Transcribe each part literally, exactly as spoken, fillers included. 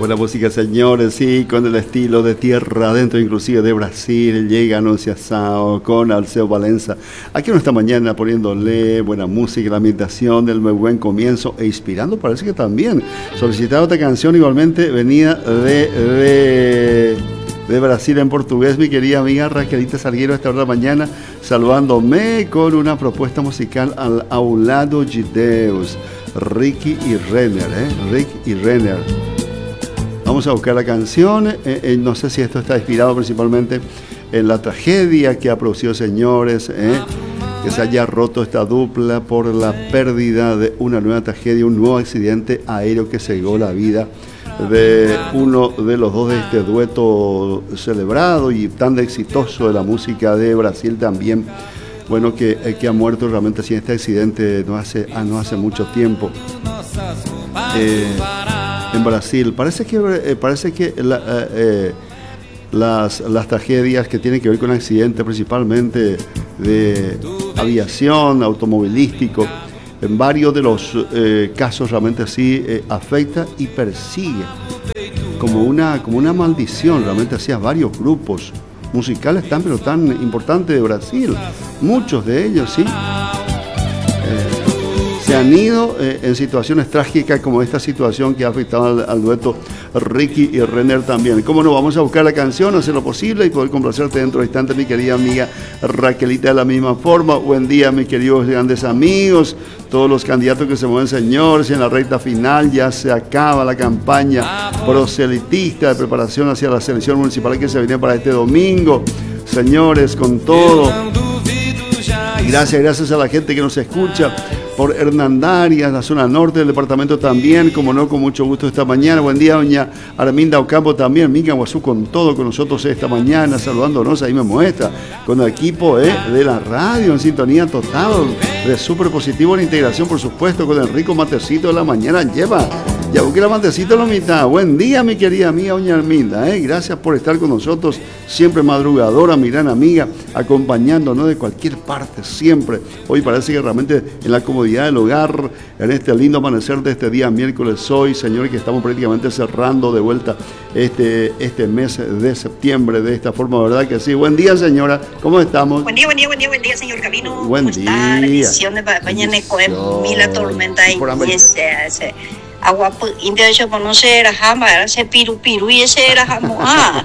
Buena música, señores, sí, con el estilo de tierra adentro, inclusive de Brasil, llega Anunciação con Alceo Valença. Aquí en esta mañana poniéndole buena música, la ambientación del muy buen comienzo e inspirando, parece que también. Solicitaba otra canción igualmente, venía de, de, de Brasil en portugués, mi querida amiga Raquelita Salguero, a esta hora de la mañana, saludándome con una propuesta musical al Ao Lado de Deus, Ricky y Renner, ¿eh? Rick y Renner. Vamos a buscar la canción, eh, eh, no sé si esto está inspirado principalmente en la tragedia que ha producido, señores, eh, que se haya roto esta dupla por la pérdida de una nueva tragedia, un nuevo accidente aéreo que cegó la vida de uno de los dos de este dueto celebrado y tan exitoso de la música de Brasil también. Bueno, que, eh, que ha muerto realmente sin este accidente no hace, ah, no hace mucho tiempo. Eh, en Brasil. Parece que, eh, parece que la, eh, eh, las, las tragedias que tienen que ver con accidentes, principalmente de aviación, automovilístico, en varios de los eh, casos realmente sí eh, afecta y persigue como una, como una maldición, realmente hacia varios grupos musicales tan pero tan importantes de Brasil, muchos de ellos, sí. Se han ido eh, en situaciones trágicas como esta situación que ha afectado al, al dueto Ricky y Renner también. ¿Cómo no? Vamos a buscar la canción, hacer lo posible y poder complacerte dentro de instantes, mi querida amiga Raquelita, de la misma forma. Buen día, mis queridos grandes amigos, todos los candidatos que se mueven, señores, en la recta final ya se acaba la campaña proselitista de preparación hacia la selección municipal que se viene para este domingo. Señores, con todo. Y gracias, gracias a la gente que nos escucha por Hernandarias, la zona norte del departamento también, como no, con mucho gusto esta mañana. Buen día, doña Arminda Ocampo también, Mica Guazú con todo con nosotros esta mañana, saludándonos, ahí me muestra, con el equipo eh, de la radio en sintonía total, de súper positivo en integración, por supuesto, con el rico matecito de la mañana, lleva, ya busqué la matecito en la mitad. Buen día, mi querida amiga doña Arminda, eh, gracias por estar con nosotros, siempre madrugadora, mi gran amiga, acompañándonos de cualquier parte, siempre. Hoy parece que realmente en la comodidad del hogar, en este lindo amanecer de este día miércoles hoy, señores, que estamos prácticamente cerrando de vuelta este, este mes de septiembre de esta forma, ¿verdad que sí? Buen día, señora, ¿cómo estamos? Buen día, buen día, buen día, buen día, señor Camino. Buen ¿Cómo día. está? Bendiciones, mañana con mil la tormenta y ese, ese agua indio de conocer a jama, ese piru piru y ese era jamo. Ah.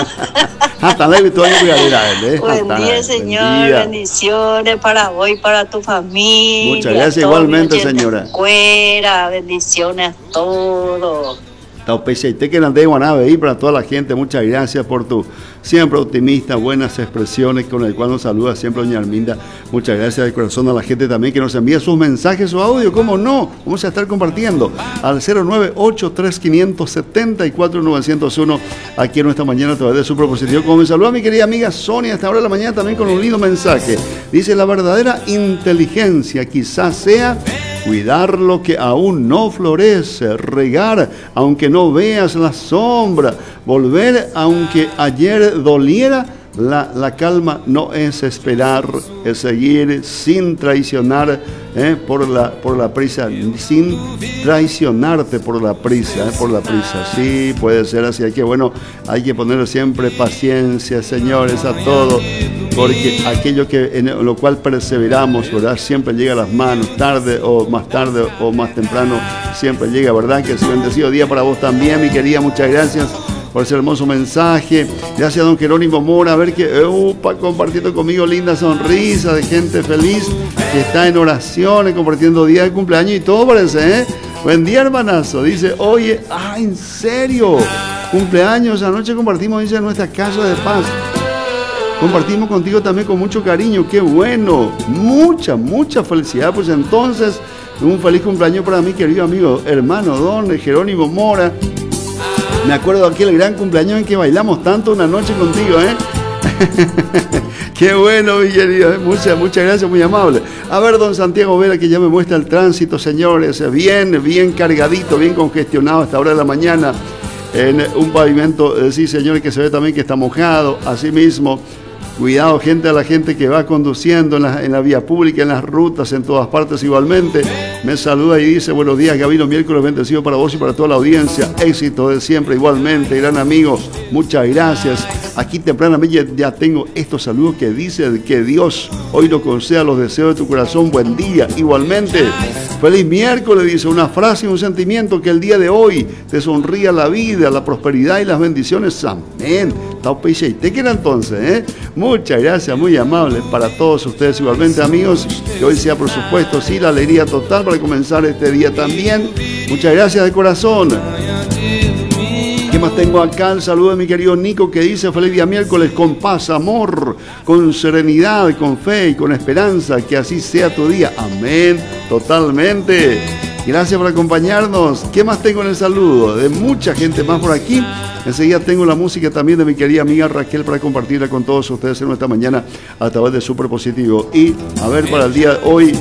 Hasta luego, todo el Buen día, señor. Bendiciones para hoy, para tu familia. Muchas gracias, igualmente, señora. Fuera, bendiciones a todos. Taupeyseite que nande guanabe ahí para toda la gente, muchas gracias por tu siempre optimista, buenas expresiones con el cual nos saluda siempre doña Arminda. Muchas gracias de corazón a la gente también que nos envía sus mensajes, su audio, cómo no, vamos a estar compartiendo al cero nueve ocho tres cinco siete cuatro nueve cero uno aquí en nuestra mañana a través de su proposición. Como me saluda mi querida amiga Sonia a esta hora de la mañana también con un lindo mensaje. Dice: la verdadera inteligencia quizás sea cuidar lo que aún no florece, regar aunque no veas la sombra, volver aunque ayer doliera. La, la calma no es esperar, es seguir sin traicionar eh, por, la, por la prisa, sin traicionarte por la prisa, eh, por la prisa. Sí, puede ser así. Hay que, bueno, hay que poner siempre paciencia, señores, a todo, porque aquello que en lo cual perseveramos, ¿verdad? Siempre llega a las manos, tarde o más tarde o más temprano, siempre llega, ¿verdad? Que es un bendecido día para vos también, mi querida. Muchas gracias por ese hermoso mensaje. Gracias a don Jerónimo Mora, a ver que upa, compartiendo conmigo linda sonrisa de gente feliz que está en oraciones, compartiendo día de cumpleaños y todo parece, ¿eh? Buen día, hermanazo. Dice, oye, ah, ¿en serio? Cumpleaños, anoche compartimos, dice, en nuestra casa de paz. Compartimos contigo también con mucho cariño, qué bueno. Mucha, mucha felicidad. Pues entonces, un feliz cumpleaños para mi querido amigo, hermano don Jerónimo Mora. Me acuerdo de aquel gran cumpleaños en que bailamos tanto una noche contigo, ¿eh? Qué bueno, mi querido, ¿eh? Muchas, muchas gracias, muy amable. A ver, don Santiago Vera, que ya me muestra el tránsito, señores. Bien, bien cargadito, bien congestionado a esta hora de la mañana. En un pavimento, eh, sí, señores, que se ve también que está mojado. Asimismo, cuidado, gente, a la gente que va conduciendo en la, en la vía pública, en las rutas, en todas partes igualmente. me saluda y dice: buenos días, Gabino, miércoles bendecido para vos y para toda la audiencia. Éxito de siempre, igualmente, gran amigo. Muchas gracias. Aquí tempranamente ya, ya tengo estos saludos que dicen que Dios hoy nos conceda los deseos de tu corazón. Buen día, igualmente. Feliz miércoles, dice, una frase y un sentimiento: que el día de hoy te sonría la vida, la prosperidad y las bendiciones. Amén. ¿Te queda entonces? ¿eh? Muchas gracias, muy amable para todos ustedes igualmente, amigos. Que hoy sea, por supuesto, sí, la alegría total para comenzar este día también. Muchas gracias de corazón. ¿Qué más tengo acá? El saludo de mi querido Nico, que dice: feliz día miércoles, con paz, amor, con serenidad, con fe y con esperanza. Que así sea tu día. Amén. Totalmente. Gracias por acompañarnos. ¿Qué más tengo en el saludo? De mucha gente más por aquí. Enseguida tengo la música también de mi querida amiga Raquel para compartirla con todos ustedes en esta mañana a través de Super Positivo. Y a ver, para el día de hoy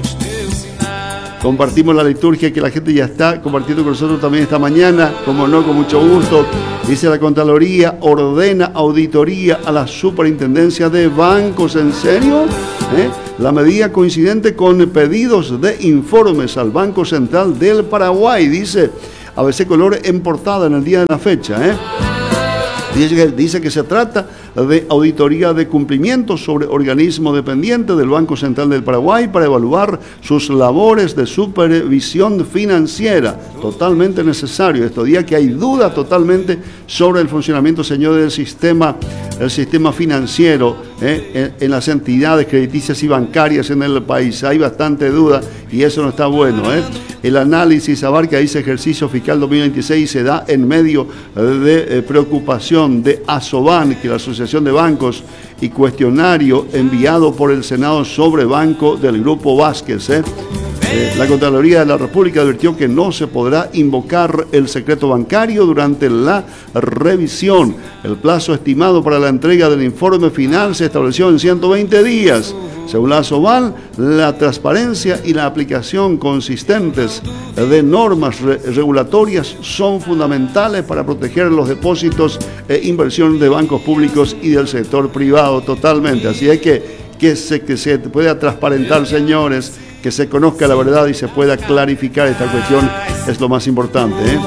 compartimos la liturgia que la gente ya está compartiendo con nosotros también esta mañana, como no, con mucho gusto. Dice: la Contraloría ordena auditoría a la Superintendencia de Bancos. ¿En serio? ¿Eh? La medida coincidente con pedidos de informes al Banco Central del Paraguay, dice A B C Color en portada en el día de la fecha. ¿eh? Dice que, dice que se trata de auditoría de cumplimiento sobre organismo dependiente del Banco Central del Paraguay para evaluar sus labores de supervisión financiera. Totalmente necesario esto, día que hay duda totalmente sobre el funcionamiento, señor, del sistema, el sistema financiero eh, en, en las entidades crediticias y bancarias en el país. Hay bastante duda y eso no está bueno. ¿eh? El análisis abarca ese ejercicio fiscal dos mil veintiséis y se da en medio de eh, preocupación de ASOBAN, que es la Asociación de Bancos, y cuestionario enviado por el Senado sobre banco del Grupo Vázquez. ¿eh? Eh, la Contraloría de la República advirtió que no se podrá invocar el secreto bancario durante la revisión. El plazo estimado para la entrega del informe final se estableció en ciento veinte días. Según la ASOBAN, la transparencia y la aplicación consistentes de normas re regulatorias son fundamentales para proteger los depósitos e inversión de bancos públicos y del sector privado totalmente. Así es que, que, se, que se pueda transparentar, señores, que se conozca la verdad y se pueda clarificar esta cuestión, es lo más importante. ¿eh?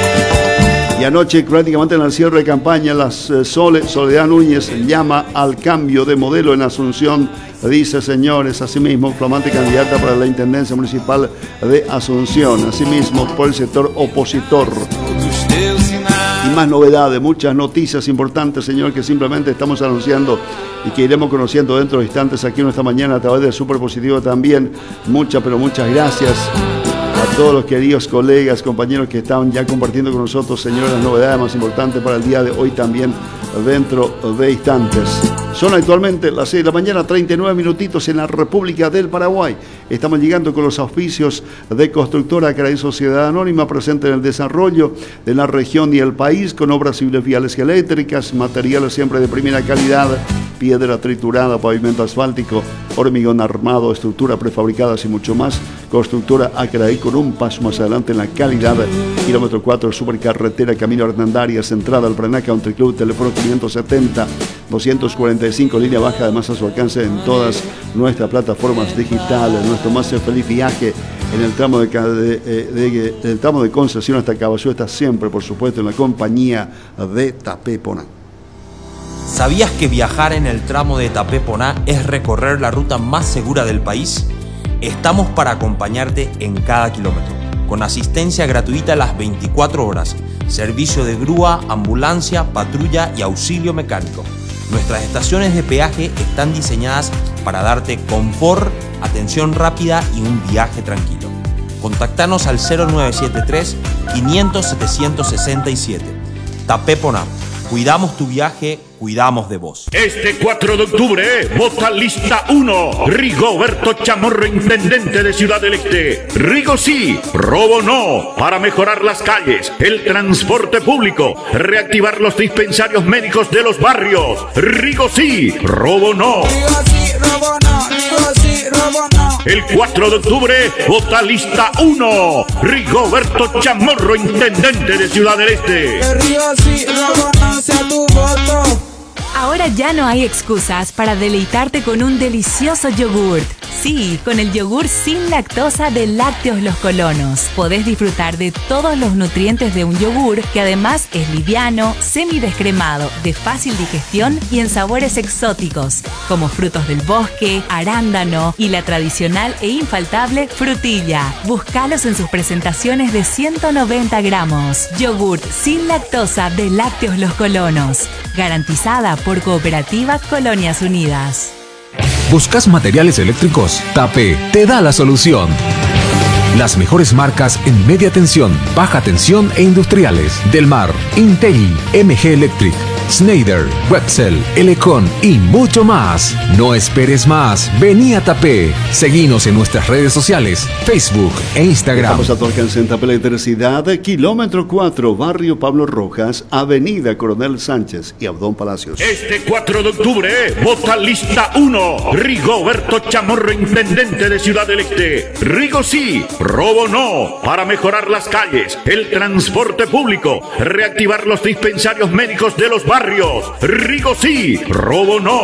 Y anoche, prácticamente en el cierre de campaña, la Sole, Soledad Núñez llama al cambio de modelo en Asunción. Dice, señores, asimismo, flamante candidata para la Intendencia Municipal de Asunción, asimismo por el sector opositor. Y más novedades, muchas noticias importantes, señor, que simplemente estamos anunciando y que iremos conociendo dentro de instantes aquí en esta mañana a través de Super Positivo también. Muchas, pero muchas gracias a todos los queridos colegas, compañeros que estaban ya compartiendo con nosotros, señores, las novedades más importantes para el día de hoy también dentro de instantes. Son actualmente las seis de la mañana, treinta y nueve minutitos en la República del Paraguay. Estamos llegando con los auspicios de Constructora Caraí Sociedad Anónima, presente en el desarrollo de la región y el país, con obras civiles, viales y eléctricas, materiales siempre de primera calidad, piedra triturada, pavimento asfáltico, hormigón armado, estructura prefabricadas y mucho más. Constructora Acraí, con un paso más adelante en la calidad. Kilómetro cuatro, supercarretera, Camino Hernandarias, entrada al Paraná Country Club, teléfono quinientos setenta, doscientos cuarenta y cinco, línea baja, además a su alcance en todas nuestras plataformas digitales. Nuestro más feliz viaje en el tramo de, de, de, de, el tramo de concesión hasta Caballero está siempre, por supuesto, en la compañía de Tapeponá. ¿Sabías que viajar en el tramo de Tapeponá es recorrer la ruta más segura del país? Estamos para acompañarte en cada kilómetro, con asistencia gratuita las veinticuatro horas, servicio de grúa, ambulancia, patrulla y auxilio mecánico. Nuestras estaciones de peaje están diseñadas para darte confort, atención rápida y un viaje tranquilo. Contactanos al cero nueve siete tres, quinientos, setecientos sesenta y siete. Tapeponá. Cuidamos tu viaje, cuidamos de vos. Este cuatro de octubre, vota lista uno. Rigoberto Chamorro, intendente de Ciudad del Este. Rigo sí, robo no. Para mejorar las calles, el transporte público, reactivar los dispensarios médicos de los barrios. Rigo sí, robo no. Rigo sí, robo no. Rigo sí, robo no. El cuatro de octubre, vota lista uno. Rigoberto Chamorro, intendente de Ciudad del Este. Que Rigo sí, robo no sea tu voto. Ahora ya no hay excusas para deleitarte con un delicioso yogurt. Sí, con el yogur sin lactosa de Lácteos Los Colonos. Podés disfrutar de todos los nutrientes de un yogur que además es liviano, semidescremado, de fácil digestión y en sabores exóticos, como frutos del bosque, arándano y la tradicional e infaltable frutilla. Búscalos en sus presentaciones de ciento noventa gramos. Yogur sin lactosa de Lácteos Los Colonos. Garantizada por Cooperativa Colonias Unidas. ¿Buscas materiales eléctricos? Tape te da la solución. Las mejores marcas en media tensión, baja tensión e industriales. Delmar, Intel, M G Electric, Schneider, Webcel, Elecon y mucho más. No esperes más. Vení a Tape. Seguinos en nuestras redes sociales, Facebook e Instagram. Estamos a tu alcance en Tape Electricidad, kilómetro cuatro, barrio Pablo Rojas, avenida Coronel Sánchez y Abdón Palacios. Este cuatro de octubre, vota lista uno. Rigoberto Chamorro, intendente de Ciudad del Este. Rigo sí, robo no. Para mejorar las calles, el transporte público, reactivar los dispensarios médicos de los barrios. Rigo sí, robo no.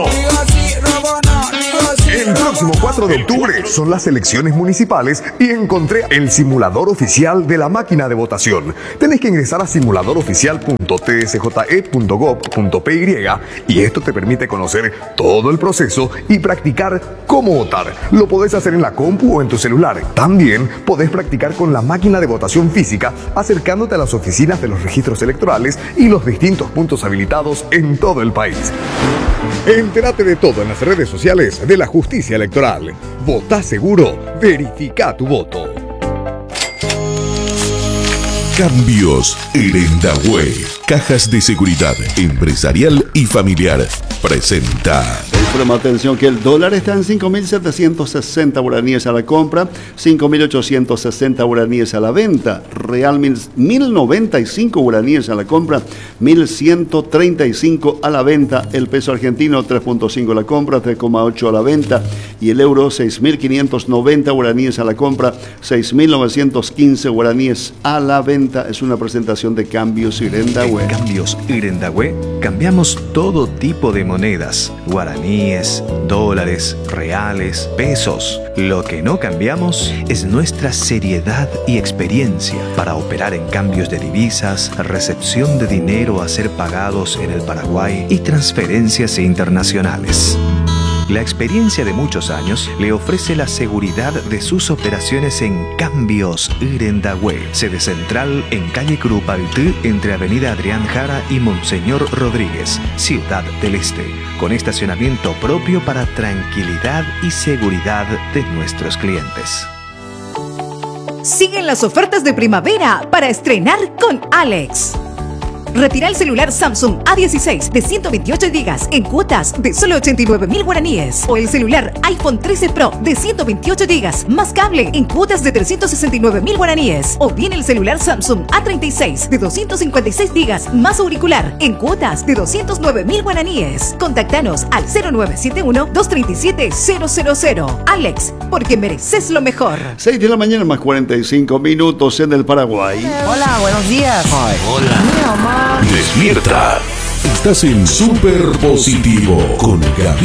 El próximo cuatro de octubre son las elecciones municipales y encontré el simulador oficial de la máquina de votación. Tenés que ingresar a simulador oficial punto t s j e punto gov punto p y y esto te permite conocer todo el proceso y practicar cómo votar. Lo podés hacer en la compu o en tu celular. También podés practicar con la máquina de votación física acercándote a las oficinas de los registros electorales y los distintos puntos habilitados en todo el país. Entérate de todo en las redes sociales de la Justicia Electoral. Votá seguro, verifica tu voto. Cambios Irendahue. Cajas de seguridad empresarial y familiar. Presenta. Prema atención que el dólar está en cinco mil setecientos sesenta guaraníes a la compra, cinco mil ochocientos sesenta guaraníes a la venta. Real mil noventa y cinco guaraníes a la compra, mil ciento treinta y cinco a la venta. El peso argentino tres punto cinco a la compra, tres coma ocho a la venta. Y el euro seis mil quinientos noventa guaraníes a la compra, seis mil novecientos quince guaraníes a la venta. Es una presentación de Cambios Irendahue. En Cambios Irendahue cambiamos todo tipo de monedas, guaraníes, dólares, reales, pesos. Lo que no cambiamos es nuestra seriedad y experiencia para operar en cambios de divisas, recepción de dinero a ser pagados en el Paraguay y transferencias internacionales. La experiencia de muchos años le ofrece la seguridad de sus operaciones en Cambios Irendahue, sede central en calle Curupaytí, entre avenida Adrián Jara y Monseñor Rodríguez, Ciudad del Este, con estacionamiento propio para tranquilidad y seguridad de nuestros clientes. Siguen las ofertas de primavera para estrenar con Alex. Retira el celular Samsung A dieciséis de ciento veintiocho gigas en cuotas de solo ochenta y nueve mil guaraníes. O el celular iPhone trece Pro de ciento veintiocho gigas más cable en cuotas de trescientos sesenta y nueve mil guaraníes. O bien el celular Samsung A treinta y seis de doscientos cincuenta y seis gigas más auricular en cuotas de doscientos nueve mil guaraníes. Contactanos al cero nueve siete uno, dos tres siete, cero cero cero. Alex, porque mereces lo mejor. seis de la mañana más cuarenta y cinco minutos en el Paraguay. Hola, buenos días. Ay, hola. Mi mamá. Despierta. Estás en Super Positivo con Gaby